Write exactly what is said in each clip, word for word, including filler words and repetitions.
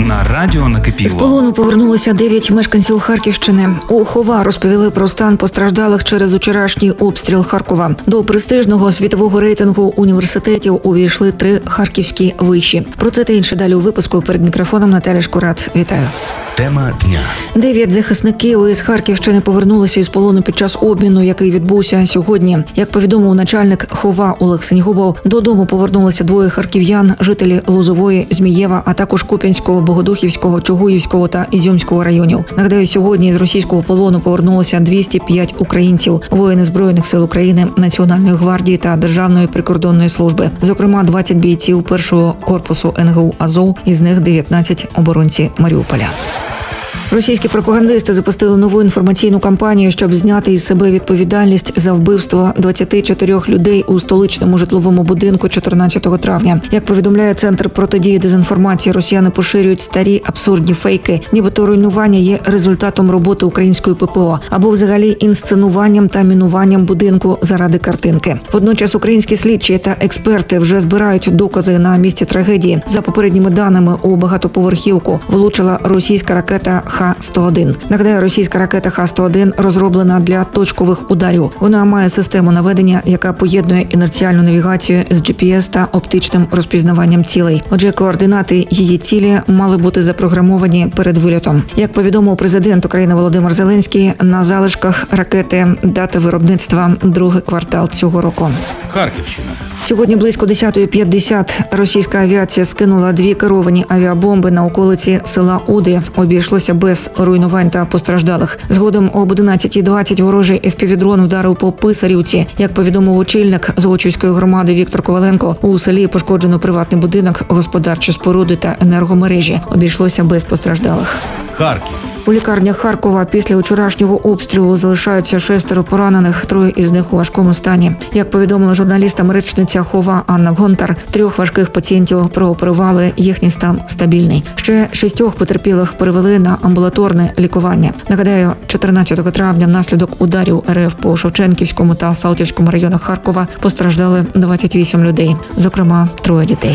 на радіо накипіло. З полону повернулися дев'ять мешканців Харківщини. У Хова розповіли про стан постраждалих через вчорашній обстріл Харкова. До престижного світового рейтингу університетів увійшли три харківські виші. Про це та інше далі у випуску. Перед мікрофоном Наталя Шкурат. Вітаю. Тема дня. Дев'ять захисників із Харківщини повернулися із полону під час обміну, який відбувся сьогодні. Як повідомив начальник Хова Олег Сеньгубов, додому повернулися двоє харків'ян, жителі Лозової, Змієва, а також Куп'янського, Богодухівського, Чугуївського та Ізюмського районів. Нагадаю, сьогодні з російського полону повернулося двісті п'ять українців, воїни Збройних сил України, Національної гвардії та Державної прикордонної служби. Зокрема, двадцять бійців першого корпусу ен ге у «Азов», із них дев'ятнадцять оборонці Маріуполя. Російські пропагандисти запустили нову інформаційну кампанію, щоб зняти із себе відповідальність за вбивство двадцяти чотирьох людей у столичному житловому будинку чотирнадцятого травня. Як повідомляє Центр протидії дезінформації, росіяни поширюють старі абсурдні фейки, нібито руйнування є результатом роботи української пе пе о або взагалі інсценуванням та мінуванням будинку заради картинки. Водночас українські слідчі та експерти вже збирають докази на місці трагедії. За попередніми даними, у багатоповерхівку влучила російська ракета Х сто один. Нагадаю, російська ракета Х сто один розроблена для точкових ударів. Вона має систему наведення, яка поєднує інерціальну навігацію з джі пі ес та оптичним розпізнаванням цілей. Отже, координати її цілі мали бути запрограмовані перед вильотом. Як повідомив президент України Володимир Зеленський, на залишках ракети дата виробництва другий квартал цього року. Харківщина. Сьогодні близько десята п'ятдесят російська авіація скинула дві керовані авіабомби на околиці села Уди. Обійшлося без руйнувань та постраждалих. Згодом об одинадцята двадцять ворожий еф пі ві-дрон вдарив по Писарівці. Як повідомив очільник Золочівської громади Віктор Коваленко, у селі пошкоджено приватний будинок, господарчі споруди та енергомережі. Обійшлося без постраждалих. Харків. У лікарнях Харкова після вчорашнього обстрілу залишаються шестеро поранених, троє із них у важкому стані. Як повідомила журналістам-речниця Хова Анна Гонтар, трьох важких пацієнтів прооперували, їхній стан стабільний. Ще шістьох потерпілих перевели на амбулаторне лікування. Нагадаю, чотирнадцятого травня внаслідок ударів ер еф по Шевченківському та Салтівському районах Харкова постраждали двадцять вісім людей, зокрема троє дітей.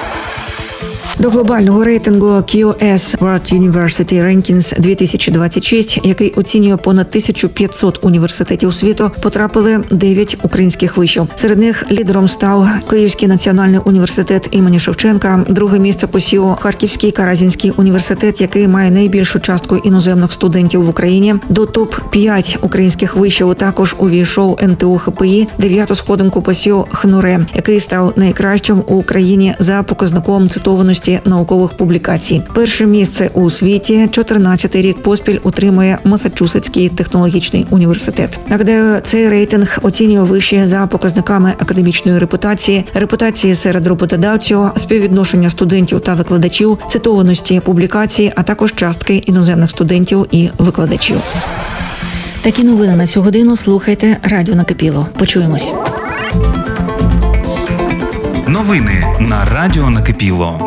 До глобального рейтингу кью ес World University Rankings дві тисячі двадцять шість, який оцінює понад тисячу п'ятсот університетів світу, потрапили дев'ять українських вишів. Серед них лідером став Київський національний університет імені Шевченка, друге місце посів Харківський Каразінський університет, який має найбільшу частку іноземних студентів в Україні. До топ п'ять українських вишів також увійшов ен те у ха пе і, дев'яту сходинку посів ХНУРЕ, який став найкращим у Україні за показником цитованості наукових публікацій. Перше місце у світі чотирнадцятий рік поспіль утримує Масачусетський технологічний університет. Нагадаю, цей рейтинг оцінює виші за показниками академічної репутації, репутації серед роботодавців, співвідношення студентів та викладачів, цитованості публікацій, а також частки іноземних студентів і викладачів. Такі новини на цю годину слухайте радіо накипіло. Почуємось. Новини на радіо накипіло.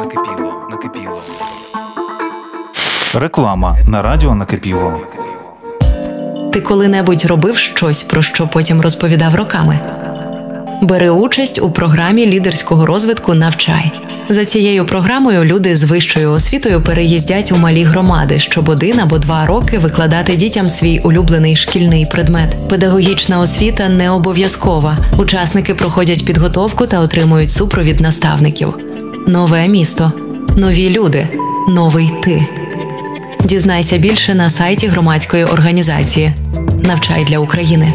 Реклама на радіо накипіло. Ти коли-небудь робив щось, про що потім розповідав роками? Бери участь у програмі лідерського розвитку «Навчай». За цією програмою люди з вищою освітою переїздять у малі громади, щоб один або два роки викладати дітям свій улюблений шкільний предмет. Педагогічна освіта не обов'язкова. Учасники проходять підготовку та отримують супровід наставників. Нове місто. Нові люди. Новий ти. Дізнайся більше на сайті громадської організації «Навчай для України».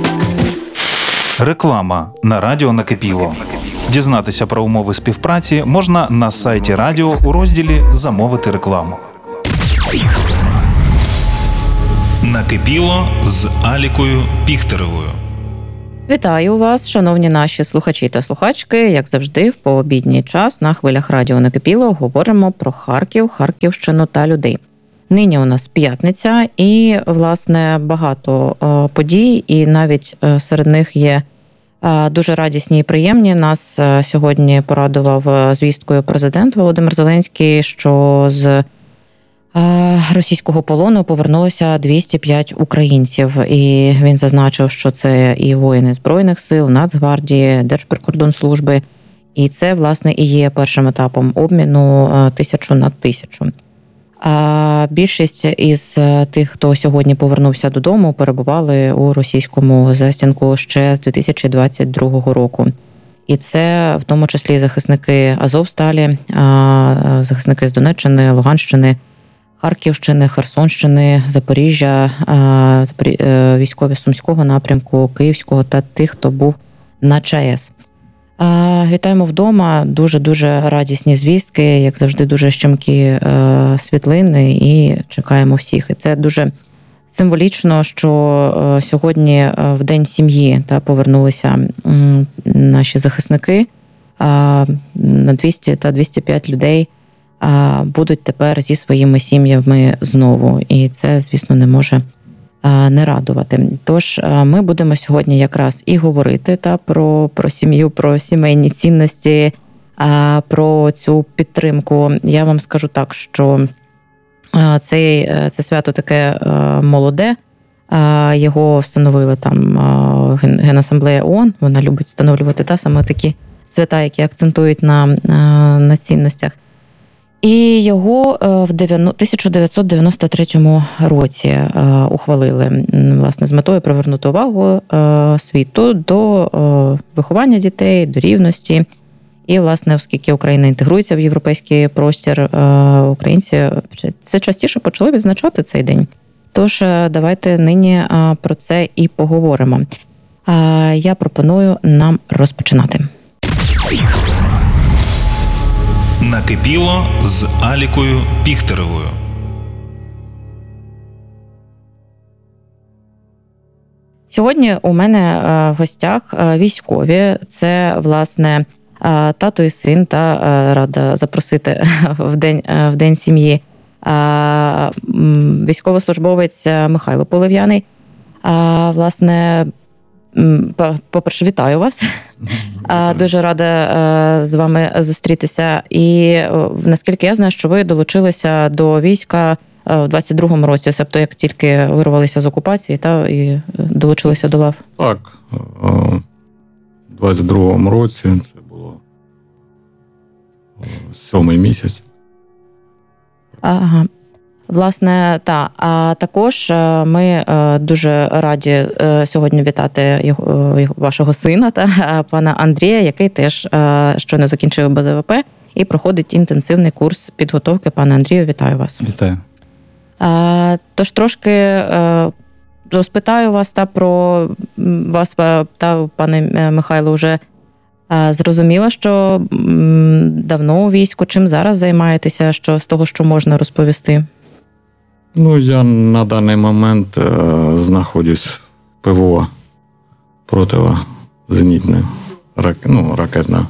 Реклама на радіо накипіло. Дізнатися про умови співпраці можна на сайті радіо у розділі «Замовити рекламу». Накипіло з Алікою Піхтеревою. Вітаю вас, шановні наші слухачі та слухачки. Як завжди, в пообідній час на хвилях радіо накипіло говоримо про Харків, Харківщину та людей. Нині у нас п'ятниця і, власне, багато подій, і навіть серед них є дуже радісні і приємні. Нас сьогодні порадував звісткою президент Володимир Зеленський, що з російського полону повернулося двісті п'ять українців. І він зазначив, що це і воїни Збройних сил, Нацгвардії, Держприкордонслужби. І це, власне, і є першим етапом обміну тисячу на тисячу. А більшість із тих, хто сьогодні повернувся додому, перебували у російському застінку ще з дві тисячі двадцять другого року. І це в тому числі захисники Азовсталі, захисники з Донеччини, Луганщини, Харківщини, Херсонщини, Запоріжжя, військові Сумського напрямку, Київського та тих, хто був на ЧАЕС. Вітаємо вдома, дуже-дуже радісні звістки, як завжди, дуже щемкі світлини, і чекаємо всіх. І це дуже символічно, що сьогодні в День сім'ї та повернулися наші захисники. На двісті та двісті п'ять людей будуть тепер зі своїми сім'ями знову. І це, звісно, не може не радувати. Тож ми будемо сьогодні якраз і говорити та про, про сім'ю, про сімейні цінності, про цю підтримку. Я вам скажу так, що цей, це свято таке молоде. Його встановили там Генасамблея ООН. Вона любить встановлювати та саме такі свята, які акцентують на, на цінностях. І його в тисяча дев'ятсот дев'яносто третьому році ухвалили, власне, з метою привернути увагу світу до виховання дітей, до рівності. І, власне, оскільки Україна інтегрується в європейський простір, українці все частіше почали відзначати цей день. Тож давайте нині про це і поговоримо. Я пропоную нам розпочинати. Накипіло з Алікою Піхтеревою. Сьогодні у мене в гостях військові. Це, власне, тато і син, та рада запросити в день, в день сім'ї. Військовослужбовець Михайло Полив'яний. Власне, по-перше, вітаю вас. Вітаю. Дуже рада з вами зустрітися. І наскільки я знаю, що ви долучилися до війська у двадцять другому році, тобто як тільки вирвалися з окупації, та і долучилися до лав. Так, у двадцять другому році, це було сьомий місяць. Ага. Власне, та, а також ми дуже раді сьогодні вітати його, вашого сина, та, пана Андрія, який теж щойно закінчив Б З В П і проходить інтенсивний курс підготовки. Пане Андрію, вітаю вас. Вітаю. А, тож трошки розпитаю вас та про вас, та пане Михайло, вже зрозуміла, що давно у війську, чим зараз займаєтеся, що з того, що можна розповісти? Ну, я на даний момент е, знаходжусь в П В О, протизенітне, рак, ну, ракетна.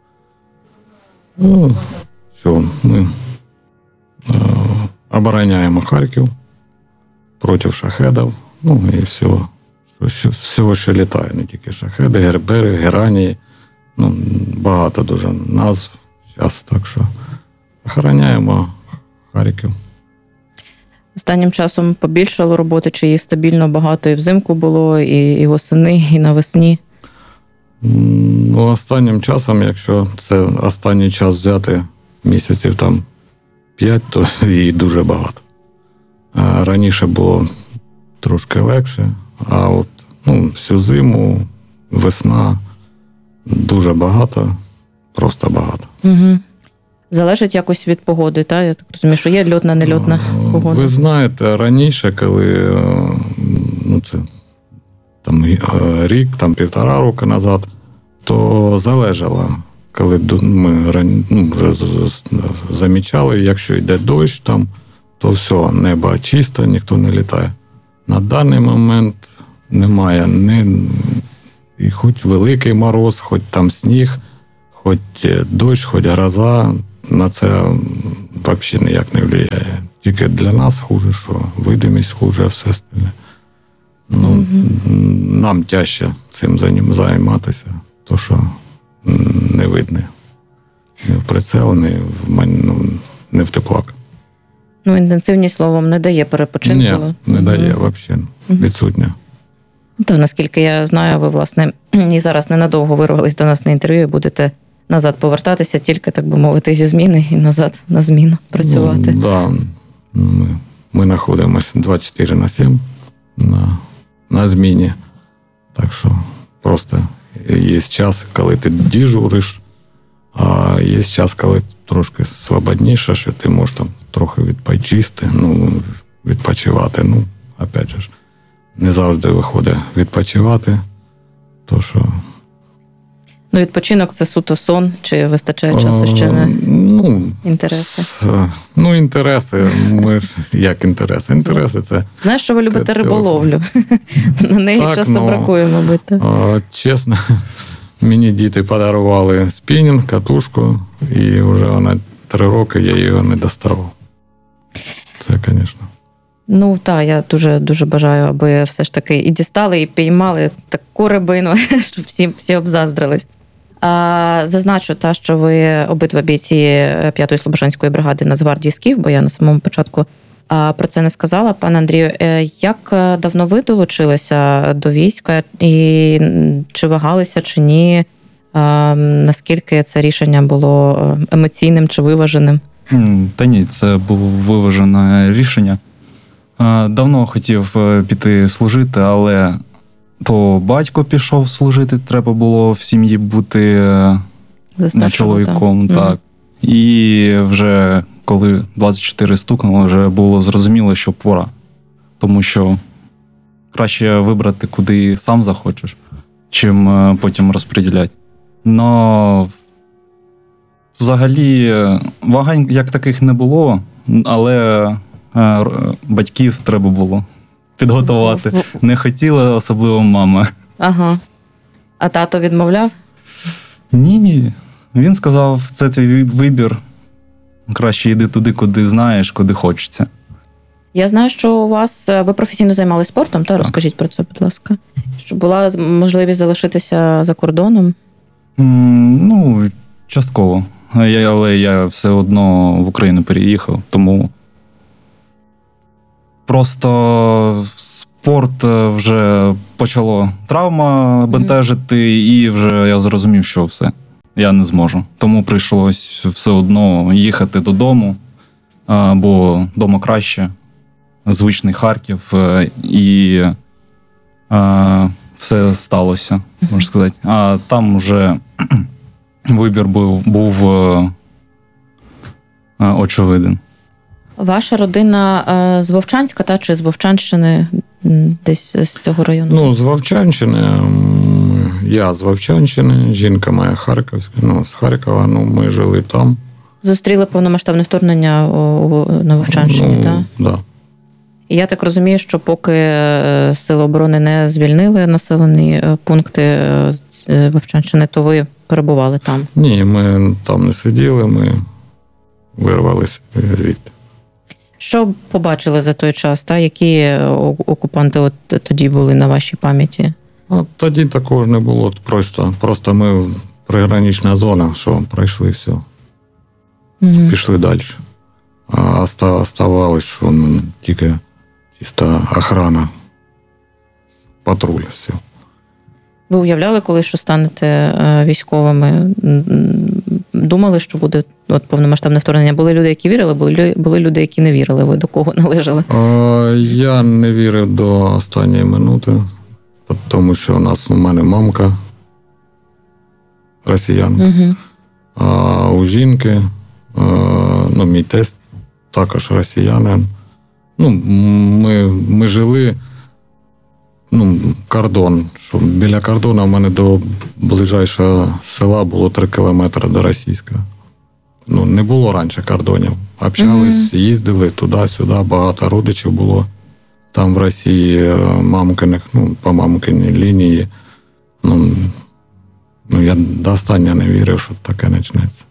Ну, що, ми е, обороняємо Харків проти шахедів, ну, і всього, що, що, всього, що літає, не тільки шахеди, гербери, геранії, ну, багато дуже назв зараз, так що охороняємо Харків. Останнім часом побільшало роботи, чи її стабільно багато і взимку було, і, і восени, і навесні? Ну, останнім часом, якщо це останній час взяти місяців там п'ять, то її дуже багато. А раніше було трошки легше, а от ну, всю зиму, весна дуже багато, просто багато. Угу. Залежить якось від погоди, так? Я так розумію, що є льотна, нельотна погода. Ви знаєте, раніше, коли ну, це там рік, там півтора року назад, то залежало, коли ми ну, замічали, якщо йде дощ там, то все, небо чисте, ніхто не літає. На даний момент немає ні, і хоч великий мороз, хоч там сніг, хоч дощ, хоч гроза, на це взагалі ніяк не впливає. Тільки для нас хуже, що видимість хуже, все остальне. Ну, mm-hmm. Нам тяжче цим займатися, то що не видно. Не в прицел, не в, ну, не в теплак. Ну, інтенсивність, словом, не дає перепочинку? Ні, не mm-hmm. дає взагалі, відсутня. То, наскільки я знаю, ви, власне, і зараз ненадовго вирвались до нас на інтерв'ю і будете назад повертатися, тільки, так би мовити, зі зміни і назад на зміну працювати. Ну, да. Ми, ми знаходимося двадцять чотири на сім на, на зміні. Так що просто є час, коли ти дежуриш, а є час, коли трошки свободніше, що ти можеш там трохи відпочисти, ну, відпочивати. Ну, опять же, не завжди виходить відпочивати, то що... Ну, відпочинок – це суто сон, чи вистачає часу ще на ну, інтереси? Це, ну, інтереси, ми ж, як інтереси? Інтереси – це... Знаєш, що ви любите Те- риболовлю? На неї Так, часу ну, бракує, мабуть. Так? А, чесно, мені діти подарували спінінг, катушку, і вже вона три роки, я її не доставав. Це, звісно. Ну, так, я дуже, дуже бажаю, аби все ж таки і дістали, і піймали таку рибину, щоб всі, всі обзаздрились. А, зазначу, та, що ви обидва бійці п'ятої Слобожанської бригади Нацгвардії «Скіф», бо я на самому початку а, про це не сказала. Пане Андрію, як давно ви долучилися до війська, і чи вагалися, чи ні? А, наскільки це рішення було емоційним чи виваженим? М, Та ні, це було виважене рішення. Е, Давно хотів е, піти служити, але то батько пішов служити, треба було в сім'ї бути е, За старшого, чоловіком. так. Так. І вже коли двадцять чотири стукнуло, вже було зрозуміло, що пора. Тому що краще вибрати, куди сам захочеш, чим е, потім розподіляти. Но взагалі е, вагань як таких не було, але е, р- батьків треба було підготувати. Не хотіла, особливо мама. Ага. А тато відмовляв? Ні, він сказав, це твій вибір. Краще йди туди, куди знаєш, куди хочеться. Я знаю, що у вас ви професійно займалися спортом, та розкажіть про це, будь ласка. Що була можливість залишитися за кордоном? М, Ну, частково. Я- Але я все одно в Україну переїхав, тому просто спорт е, вже почало травма бентежити, і вже я зрозумів, що все, я не зможу. Тому прийшлось все одно їхати додому, а, бо вдома краще, звичний Харків, е, і а, все сталося, можна сказати. А там вже вибір був, був е, е, очевиден. Ваша родина е, з Вовчанська, та чи з Вовчанщини, м, десь з цього району? Ну, з Вовчанщини, м, я з Вовчанщини, жінка моя харківська, ну, з Харкова, ну, ми жили там. Зустріли повномасштабне вторгнення у, у, на Вовчанщині, ну, так? Да. І я так розумію, що поки е, Сили оборони не звільнили населені е, пункти е, е, Вовчанщини, то ви перебували там. Ні, ми там не сиділи, ми вирвалися звідти. Що побачили за той час, та які о- окупанти от тоді були на вашій пам'яті? А тоді такого не було. Просто, просто ми пригранична зона, що пройшли все, Угу. пішли далі. А оста- оставалось, що ну, тільки чиста охрана, патруль, все. Ви уявляли, коли що станете е, військовими? М, м, Думали, що буде от повномасштабне вторгнення? Були люди, які вірили, були, лю- були люди, які не вірили. Ви до кого належали? А, я не вірив до останньої минути, тому що у нас у мене мамка росіянка. Угу. А у жінки, а, ну, мій тесть також росіянин. Ну, ми, ми жили, ну, кордон. Що біля кордону в мене до ближайшого села було три кілометри до російського. Ну, не було раніше кордонів. Общались, їздили туди-сюди, багато родичів було. Там в Росії мамкиних, ну, по мамкиній лінії. Ну, ну, я до останнього не вірив, що таке почнеться.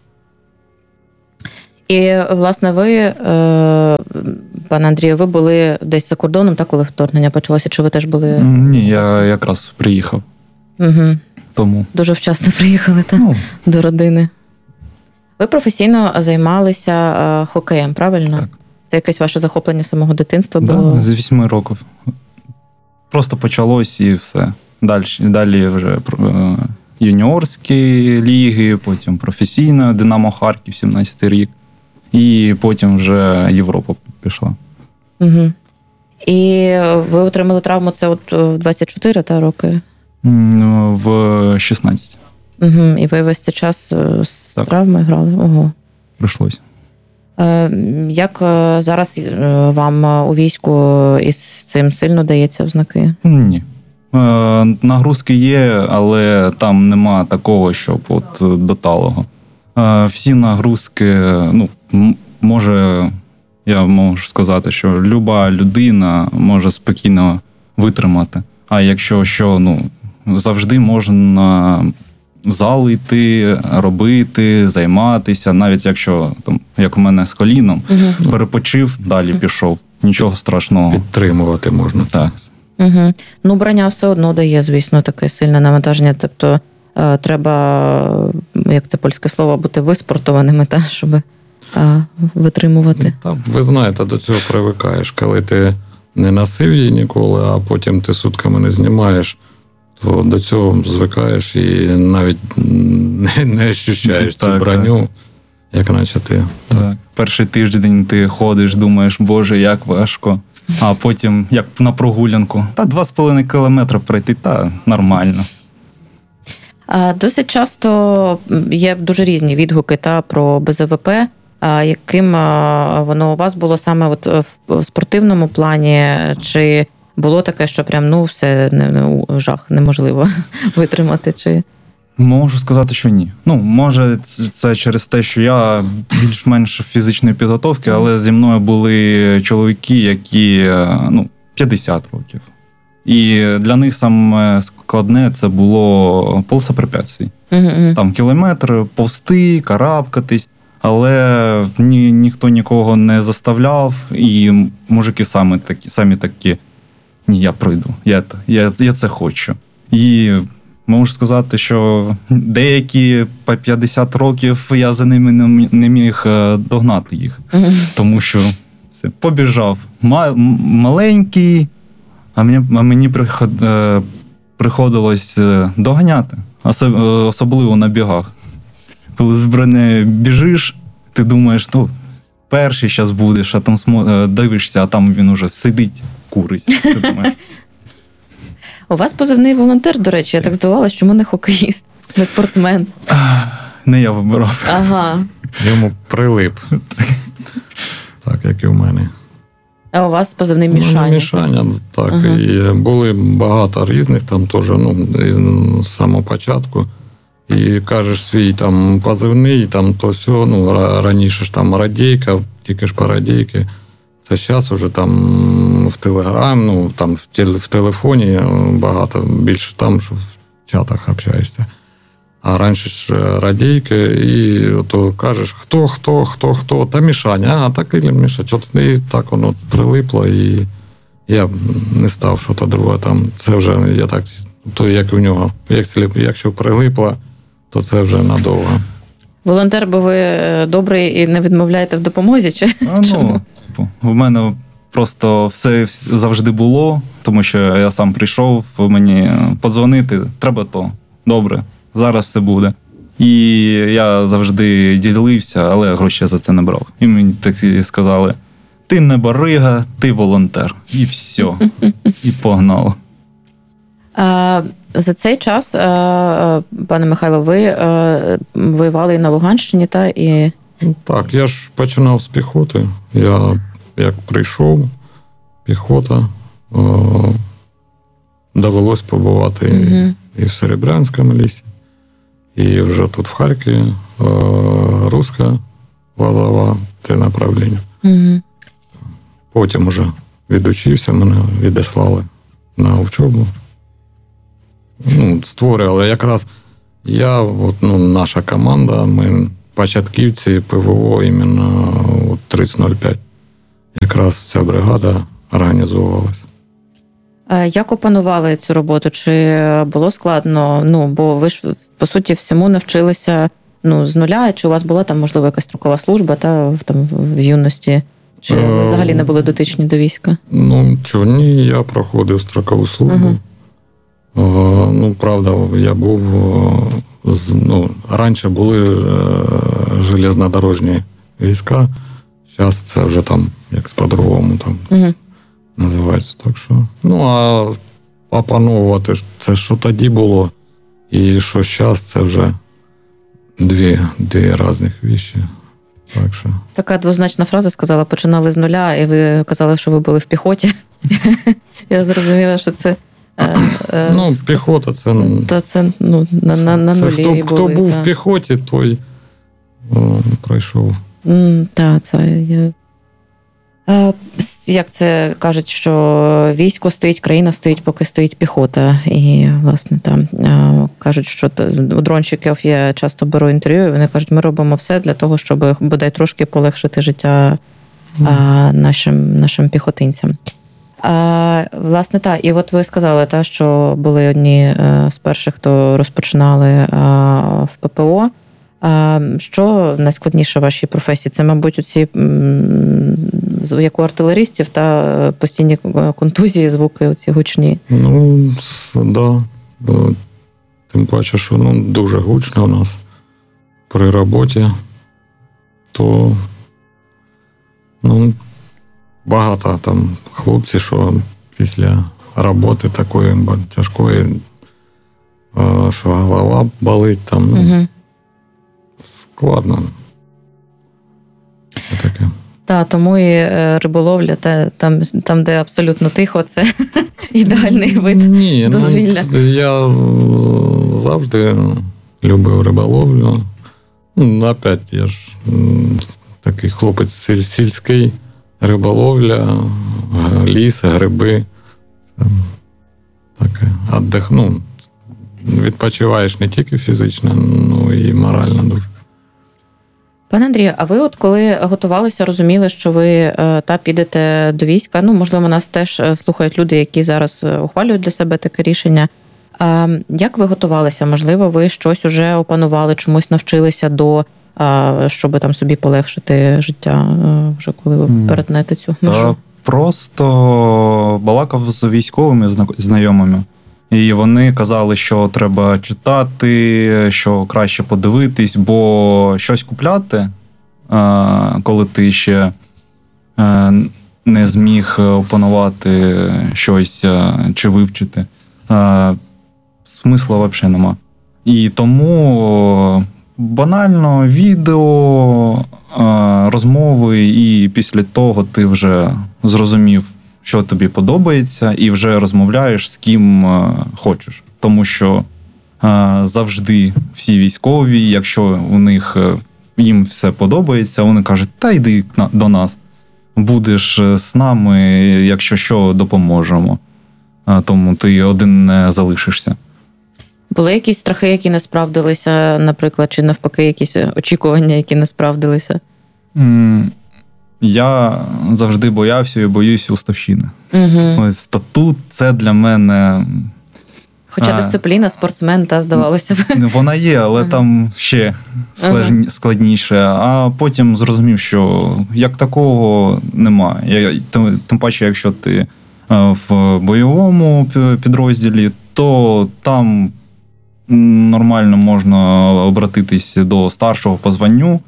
І, власне, ви, е, пане Андрію, ви були десь за кордоном, так, коли вторгнення почалося? Чи ви теж були? М, Ні, я якраз приїхав, Угу. тому. Дуже вчасно приїхали, так? Ну, До родини. Ви професійно займалися е, хокеєм, правильно? Так. Це якесь ваше захоплення з самого дитинства було? да, з вісьми років. Просто почалось і все. Далі, далі вже е, юніорські ліги, потім професійна Динамо Харків, сімнадцятий рік. І потім вже Європа пішла. Угу. І ви отримали травму це от в двадцять чотири та, роки? М, В шістнадцять Угу. І ви весь цей час е, з Так. травмою грали? Ого. прийшлося. Е, Як е, зараз е, вам е, у війську із цим сильно дається в знаки? Ні. Е, Нагрузки є, але там нема такого, щоб от до талого. Е, Всі нагрузки, ну, м- може, я можу сказати, що люба людина може спокійно витримати. А якщо що, ну, завжди можна в зал йти, робити, займатися, навіть якщо, там, як у мене з коліном, Угу. перепочив, далі пішов. Нічого страшного. Підтримувати можна це. Так. Угу. Ну, броня все одно дає, звісно, таке сильне навантаження. Тобто е, треба, як це польське слово, бути виспортованими, та, щоб е, витримувати. Та, ви знаєте, до цього привикаєш. Коли ти не носив її ніколи, а потім ти сутками не знімаєш, то до цього звикаєш і навіть не, не ощущаєш цю Так, броню, як наче ти. Так. Перший тиждень ти ходиш, думаєш, боже, як важко. А потім, як на прогулянку, та два з половиною кілометри пройти, та нормально. А, Досить часто є дуже різні відгуки та, про Б З В П. А яким а, воно у вас було саме от в, в спортивному плані? Чи було таке, що прям, ну, все, не, не, жах, неможливо витримати? Чи... Можу сказати, що ні. Ну, може, ц- це через те, що я більш-менш фізичної підготовки, але зі мною були чоловіки, які, е, ну, п'ятдесят років. І для них саме складне це було полоса препятствий. Угу, угу. Там кілометр, повсти, карабкатись, але ні, ніхто нікого не заставляв, і мужики самі такі, самі такі, ні, я пройду, я, я, я це хочу. І можу сказати, що деякі по п'ятдесят років я за ними не м- не міг е, догнати їх, Угу. тому що все, побіжав. Ма- м- маленький, а мені, а мені приход, е, приходилось е, доганяти, Особ- е, особливо на бігах. Коли з брони біжиш, ти думаєш, ну, перший зараз будеш, а там смо- е, дивишся, а там він уже сидить, курить. Ти думаєш, У вас позивний волонтер, до речі, я так здивувалася, чому не хокеїст, не спортсмен. не я вибирав. Ага. Йому прилип. Так, як і в мене. А у вас позивний У мене Мішаня. Мішаня, так. Ага. І були багато різних там теж, ну, з самого початку. І кажеш свій там позивний, там то все, ну, ра- раніше ж там радійка, тільки ж по радійки. Це зараз уже там в Телеграм, ну, там в, теле, в телефоні багато, більше там, що в чатах общаєшся. А раніше ж радійки, і то кажеш, хто, хто, хто, хто, та Мішаня, а так і Міша, що і так воно прилипло, і я б не став що-то друге там. Це вже, я так, то як у нього, якщо, якщо прилипло, то це вже надовго. Волонтер, бо ви е, добрий і не відмовляєте в допомозі? Чи А, чому? ну, типу, в мене просто все завжди було, тому що я сам прийшов, мені подзвонити, треба то, добре, зараз все буде. І я завжди ділився, але гроші я за це не брав. І мені такі сказали, ти не барига, ти волонтер. І все. І погнало. А, за цей час, а, пане Михайло, ви а, воювали і на Луганщині, та і. Ну, так, я ж починав з піхоти. Я як прийшов, піхота, о, довелось побувати Угу. і в Серебрянському лісі, і вже тут в Харкові, о, Руська, Лозова, те направлення. Угу. Потім уже відучився, мене відіслали на учобу. Ну, створювали якраз я, от, ну, наша команда, ми початківці ПВО іменно от, тридцять нуль п'ять. Якраз ця бригада організовувалася. А як опанували цю роботу? Чи було складно? Ну, бо ви ж, по суті, всьому навчилися, ну, з нуля, чи у вас була там, можливо, якась строкова служба, та, в, там, в юності? Чи ви взагалі не були дотичні до війська? Ну, чого, ні, я проходив строкову службу. Угу. О, ну, правда, я був, о, з, ну, раніше були е, железнодорожні війська, зараз це вже там як по-другому там Угу. називається. Так що, ну, а опановувати, це що тоді було, і що зараз, це вже дві, дві різних віші. Так що. Така двозначна фраза сказала, починали з нуля, і ви казали, що ви були в піхоті. Я зрозуміла, що це... Е, е, Ну, піхота це... Та це ну, на, на, на це нулі хто, були. хто був та. в піхоті, той о, пройшов. Mm, так, це я... Е, як це кажуть, що військо стоїть, країна стоїть, поки стоїть піхота. І, власне, там е, кажуть, що у дронщиків я часто беру інтерв'ю, і вони кажуть, ми робимо все для того, щоб бодай трошки полегшити життя е, нашим, нашим піхотинцям. А, власне, так, і от ви сказали, та, що були одні е, з перших, хто розпочинали е, в ППО. А, що найскладніше в вашій професії? Це, мабуть, оці, м, як у артилеристів, та постійні контузії, звуки оці гучні. Ну, так. Да. Тим паче, що ну, дуже гучно у нас при роботі, то ну, багато там хлопців, що після роботи такої тяжкої, що голова болить, там, ну, угу. складно. Таке. Так, тому і риболовля, та, там, там, де абсолютно тихо, це ідеальний вид Ні, дозвілля. Ну, я завжди любив риболовлю. Ну, опять, я ж такий хлопець сільський, риболовля, ліс, гриби. Таке. Отдих, ну, відпочиваєш не тільки фізично, ну і морально дуже. Пане Андрію, а ви от коли готувалися, розуміли, що ви та підете до війська, ну, можливо, нас теж слухають люди, які зараз ухвалюють для себе таке рішення. А як ви готувалися? Можливо, ви щось уже опанували, чомусь навчилися до, щоб там собі полегшити життя, вже коли ви перетнете цю межу? Та просто балакав з військовими знайомими. І вони казали, що треба читати, що краще подивитись, бо щось купляти, коли ти ще не зміг опанувати щось чи вивчити, смисла взагалі нема. І тому банально відео, розмови, і після того ти вже зрозумів, що тобі подобається, і вже розмовляєш з ким е, хочеш. Тому що е, завжди всі військові, якщо у них е, їм все подобається, вони кажуть, та йди на, до нас, будеш з нами, якщо що, допоможемо. Е, тому ти один не залишишся. Були якісь страхи, які не справдилися, наприклад, чи навпаки якісь очікування, які не справдилися? Mm. Я завжди боявся і боюсь уставщини. Угу. Ось статут – це для мене... Хоча дисципліна, спортсмен, та, здавалося б. Вона є, але ага. там ще складніше. А потім зрозумів, що як такого немає. Тим, тим паче, якщо ти в бойовому підрозділі, то там нормально можна обратитись до старшого по званню,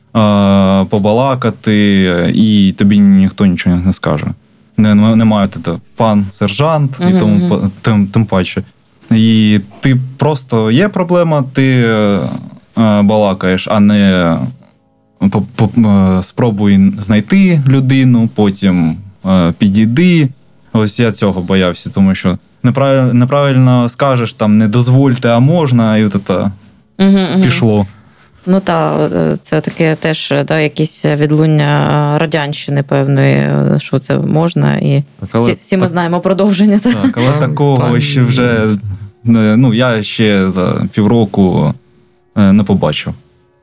побалакати, і тобі ніхто нічого не скаже. Не, немає тебе пан сержант, uh-huh. і тому тим, тим паче. І ти просто є проблема, ти е, балакаєш, а не по, по, е, спробуй знайти людину, потім е, підійди. Ось я цього боявся, тому що неправильно, неправильно скажеш, там, не дозвольте, а можна, і от це uh-huh, uh-huh. пішло. Ну так, це таке теж да, якісь відлуння радянщини певної, що це можна, і так, але, всі, всі ми так, знаємо продовження. Так, але такого там... ще вже, ну, я ще за півроку не побачив.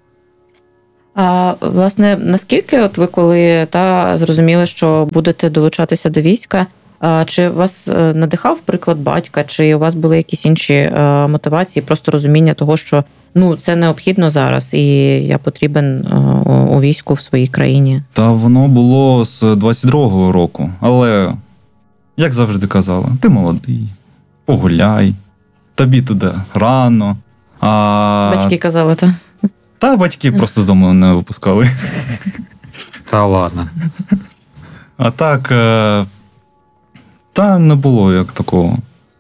А, власне, наскільки от ви коли та, зрозуміли, що будете долучатися до війська, а, чи вас надихав приклад батька, чи у вас були якісь інші а, мотивації, просто розуміння того, що ну, це необхідно зараз, і я потрібен у, у війську в своїй країні? Та воно було з двадцять другого року, але, як завжди казали, ти молодий, погуляй, тобі туди рано. А... Батьки казали, так? Та батьки просто з дому не випускали. Та ладно. А так, е, та не було як такого.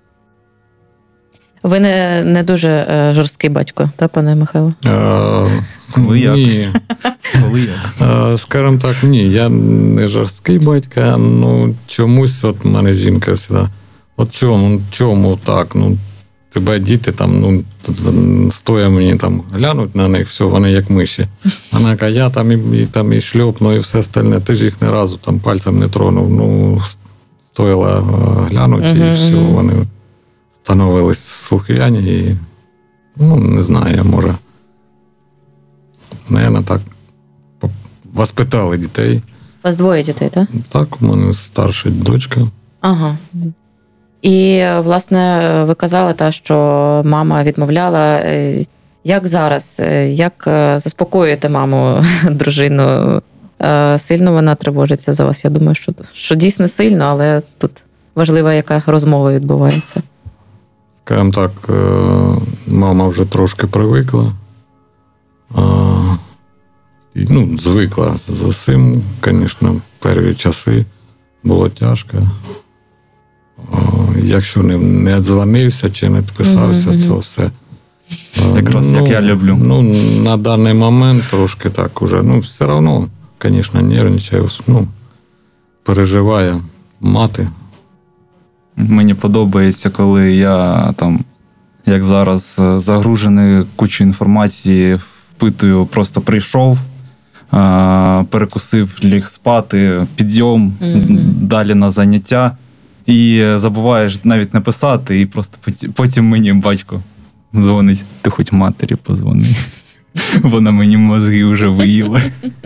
Ви не, не дуже е, жорсткий батько, та, пане Михайло? Е, Коли як? Ні. Коли як? Е, Скажімо так, ні, я не жорсткий батько, ну чомусь от мене жінка завжди. От чому, чому так? Ну, тебе діти там, ну, стоя мені там глянуть на них, все, вони як миші. Вона каже, я там і, і, там і шльопну, і все остальне. Ти ж їх не разу там пальцем не тронув. Ну, стоїла глянути, uh-huh, і все, uh-huh. вони становились слухняні і, ну, не знаю, може, наверное, так воспитали дітей. У вас двоє дітей, так? Так, у мене старша дочка. Ага. І, власне, ви казали, та, що мама відмовляла. Як зараз? Як заспокоюєте маму, дружину? Сильно вона тривожиться за вас? Я думаю, що, що дійсно сильно, але тут важлива, яка розмова відбувається. Скажімо так, мама вже трошки привикла. Ну, звикла з цим, звісно, перші часи було тяжко. Якщо не, не дзвонився чи не підписався, mm-hmm. це все. Якраз, ну, як я люблю. Ну, на даний момент трошки так уже. Ну, все одно, звісно, нервничаю, ну, переживає мати. Мені подобається, коли я там, як зараз, загружений кучу інформації, впитую, просто прийшов, перекусив, ліг спати, підйом, mm-hmm. далі на заняття. І забуваєш навіть написати, і просто потім мені батько дзвонить, ти хоч матері позвони. Вона мені мозги вже виїла.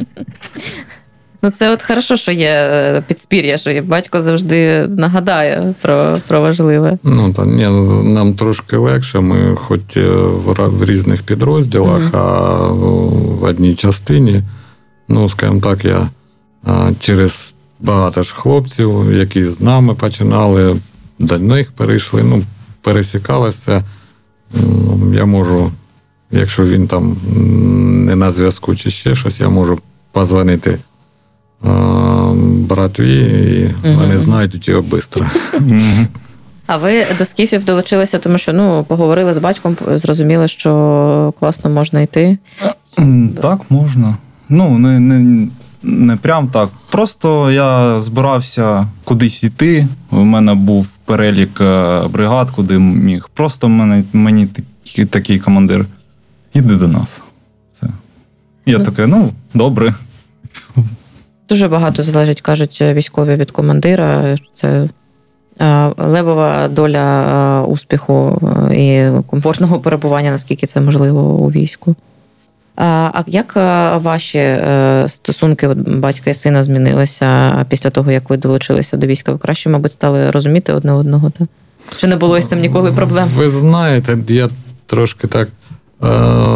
Ну це от хорошо, що є підспір'я, що батько завжди нагадає про, про важливе. Ну, так, ні, нам трошки легше, ми хоч в, в різних підрозділах, mm-hmm. а в одній частині, ну, скажімо так, я через багато ж хлопців, які з нами починали, до них перейшли, ну, пересікалися. Ну, я можу, якщо він там не на зв'язку чи ще щось, я можу позвонити е- братві, і угу. вони знайдуть його швидко. А ви до скіфів долучилися, тому що, ну, поговорили з батьком, зрозуміли, що класно можна йти? Так, можна. Ну, не, не, не прям так. Просто я збирався кудись йти. У мене був перелік бригад, куди міг. Просто мене, мені такий, такий командир. Іди до нас. Все. Я ну, таке, ну, добре. Дуже багато залежить, кажуть військові, від командира. Це левова доля успіху і комфортного перебування, наскільки це можливо у війську. А як ваші стосунки батька і сина змінилися після того, як ви долучилися до війська? Ви краще, мабуть, стали розуміти одне одного? Та? Чи не було з цим ніколи проблем? Ви знаєте, я трошки так... Е-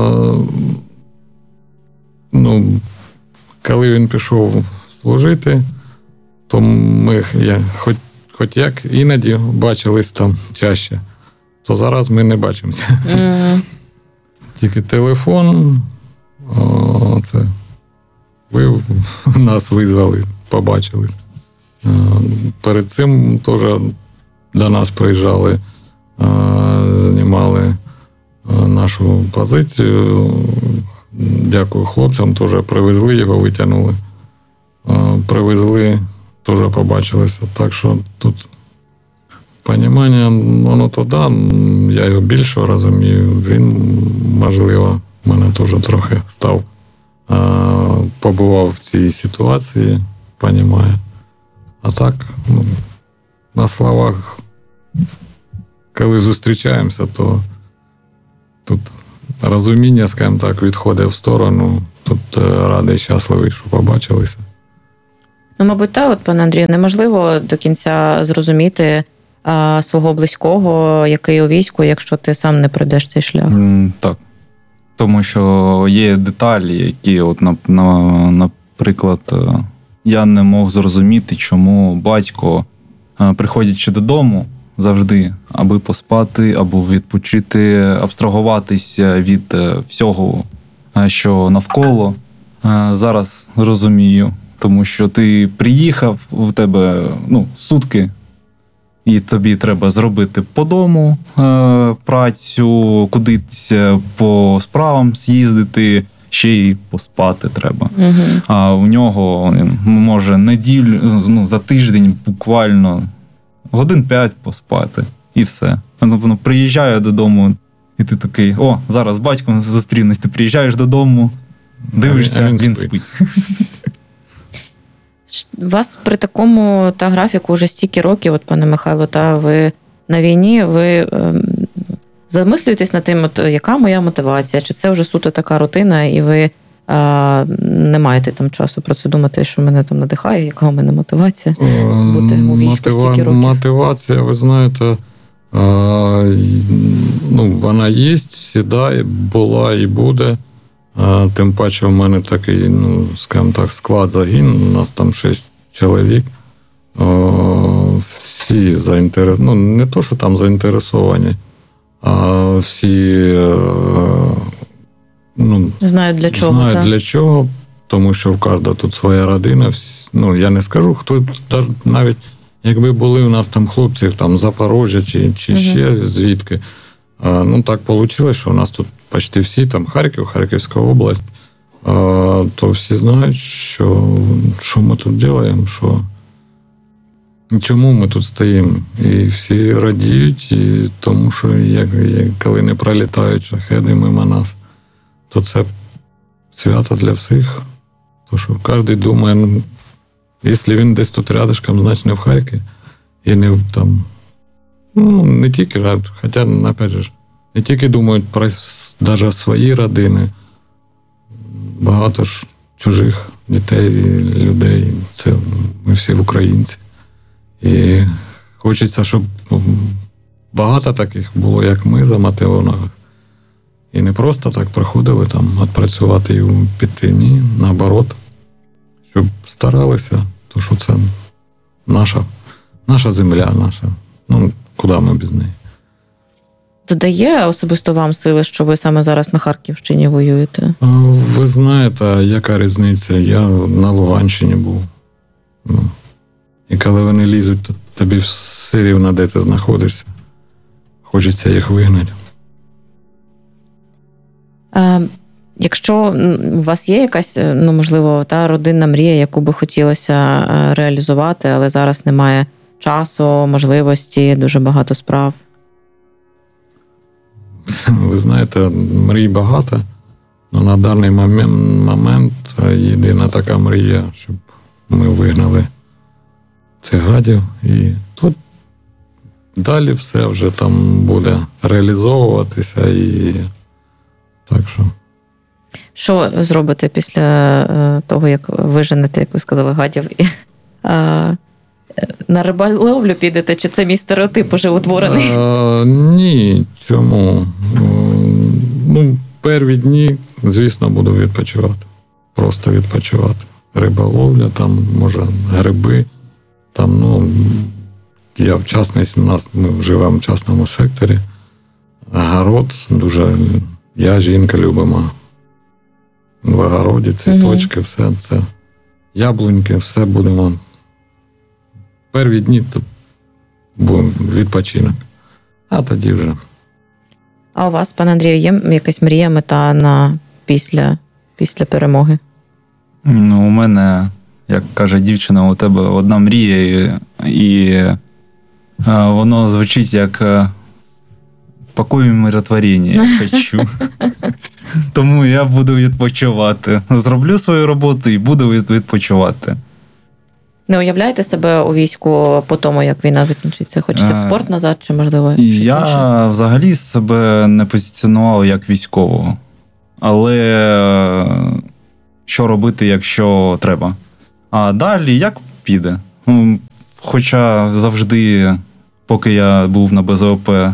ну, коли він пішов служити, то ми, я, хоч, хоч як іноді бачились там чаще, то зараз ми не бачимося. Mm. Тільки телефон, о, це ви нас визвали, побачились. Перед цим теж до нас приїжджали, знімали нашу позицію. Дякую хлопцям, теж привезли його, витягнули. Привезли, теж побачилися. Так що тут понімання, воно то да, я його більше розумію. Він, можливо, мене теж трохи став, побував в цій ситуації, понімає. А так, ну, на словах, коли зустрічаємося, то тут розуміння, скажімо так, відходить в сторону. Тут радий, щасливий, що побачилися. Ну, мабуть, так, от, пане Андрію, неможливо до кінця зрозуміти а, свого близького, який у війську, якщо ти сам не пройдеш цей шлях. Mm, так. Тому що є деталі, які, от, на, на, наприклад, я не мог зрозуміти, чому батько, приходячи додому, завжди, аби поспати, або відпочити, абстрагуватися від всього, що навколо. Зараз розумію, Тому що ти приїхав, в тебе ну, сутки, і тобі треба зробити по дому е, працю, кудись по справам з'їздити, ще й поспати треба. Угу. А у нього може неділю, ну, за тиждень буквально годин п'ять поспати. І все. Воно, воно приїжджає додому, і ти такий, о, зараз з батьком зустрінусь. Ти приїжджаєш додому, дивишся, він, він спить. спить. У вас при такому та графіку вже стільки років, от, пане Михайло, та ви на війні, ви ем, замислюєтесь над тим, от, яка моя мотивація? Чи це вже суто така рутина, і ви е, не маєте там часу про це думати, що мене там надихає, яка у мене мотивація бути у війську Мотива... стільки років? Мотивація, ви знаєте, а, ну, вона є, сідає, була і буде. А, тим паче в мене такий, ну, скажімо так, склад загін, у нас там шість чоловік. А, всі заінтересовані, ну, не то, що там заінтересовані, а всі ну, Знають для чого. Знають так? для чого, тому що в кожного тут своя родина. Ну, я не скажу, хто навіть, якби були у нас там хлопці, там Запорожжя чи, чи угу. ще звідки. А, ну, так вийшло, що у нас тут почти всі, там Харків, Харківська область, а, то всі знають, що, що ми тут робимо, що чому ми тут стоїмо. І всі радіють, і тому що як, як, коли не пролітають шахеди мимо нас, то це свято для всіх. То що кожен думає, ну, якщо він десь тут рядышком, значить не в Харкові. І не в там. Ну, не тільки, хоча, опять же, не тільки думають про навіть свої родини. Багато ж чужих дітей, людей. Це ми всі українці. І хочеться, щоб багато таких було, як ми, замотивованих. І не просто так приходили там відпрацювати і піти. Ні, наоборот. Щоб старалися, то що це наша, наша земля, наша. Ну, куди ми без неї? Додає особисто вам сили, що ви саме зараз на Харківщині воюєте? Ви знаєте, яка різниця? Я на Луганщині був. Ну, і коли вони лізуть, то тобі все рівно, де ти знаходишся. Хочеться їх вигнати. А, якщо у вас є якась, ну, можливо, та родинна мрія, яку би хотілося реалізувати, але зараз немає часу, можливості, дуже багато справ? Ви знаєте, мрій багато, але на даний момент, момент єдина така мрія, щоб ми вигнали цих гадів. І тут далі все вже там буде реалізовуватися. І так що. Що зробите після того, як виженете, як ви сказали, гадів? А, на риболовлю підете? Чи це мій стереотип уже утворений? А, ні, чому? Ну, перві дні, звісно, буду відпочивати. Просто відпочивати. Риболовля, там, може, гриби. Там, ну, я в частності, у нас, ми живемо в частному секторі. Огород дуже, я, жінка, любимо. В огороді, цвіточки, mm-hmm. все це. Яблуньки, все будемо. Перві дні це був відпочинок. А тоді вже. А у вас, пане Андрію, є якась мрія, мета на після, після перемоги? Ну, у мене, як каже дівчина, у тебе одна мрія, і, і а, воно звучить як покой і миротворення. Я хочу. Тому я буду відпочивати. Зроблю свою роботу і буду відпочивати. Не уявляєте себе у війську по тому, як війна закінчиться? Хочеться в спорт назад, чи, можливо, щось я інше? Я взагалі себе не позиціонував як військового. Але що робити, якщо треба? А далі як піде? Хоча завжди, поки я був на Б З О П,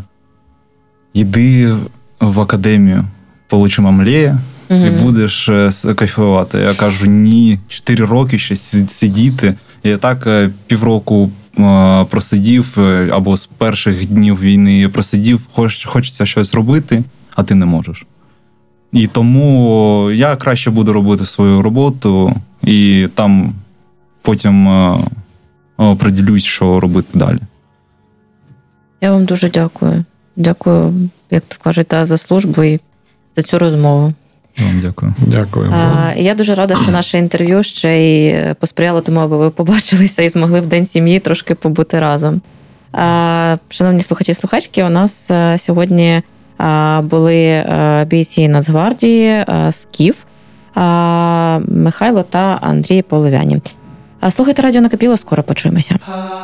йди в академію, получи мамлея, угу. і будеш кайфувати. Я кажу, ні, чотири роки ще сидіти. Я так півроку просидів, або з перших днів війни просидів, хоч, хочеться щось робити, а ти не можеш. І тому я краще буду робити свою роботу, і там потім е, определюсь, що робити далі. Я вам дуже дякую. Дякую, як то кажуть, та за службу і за цю розмову. Я вам дякую. Дякую. А, я дуже рада, що наше інтерв'ю ще й посприяло тому, аби ви побачилися і змогли в День сім'ї трошки побути разом. А, шановні слухачі і слухачки, у нас а, сьогодні а, були а, бійці Нацгвардії, а, Скіф, а, Михайло та Андрій Полов'яні. А слухайте радіо Накипіло, скоро почуємося.